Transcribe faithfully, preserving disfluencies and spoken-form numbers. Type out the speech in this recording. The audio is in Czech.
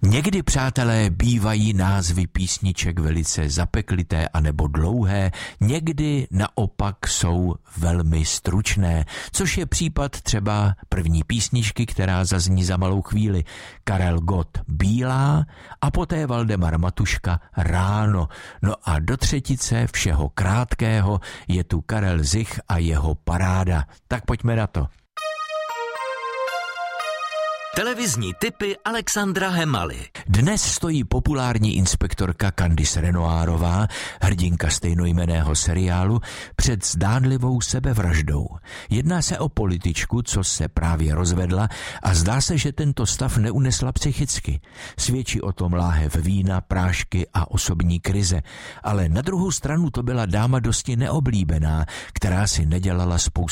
Někdy, přátelé, bývají názvy písniček velice zapeklité anebo dlouhé, někdy naopak jsou velmi stručné, což je případ třeba první písničky, která zazní za malou chvíli. Karel Gott Bílá a poté Valdemar Matuška Ráno. No a do třetice všeho krátkého je tu Karel Zich a jeho Paráda. Tak pojďme na to. Televizní tipy Alexandra Hemaly. Dnes stojí populární inspektorka Candice Renoirová, hrdinka stejnojmenného seriálu, před zdánlivou sebevraždou. Jedná se o političku, co se právě rozvedla a zdá se, že tento stav neunesla psychicky. Svědčí o tom láhev vína, prášky a osobní krize. Ale na druhou stranu to byla dáma dosti neoblíbená, která si nedělala spoustu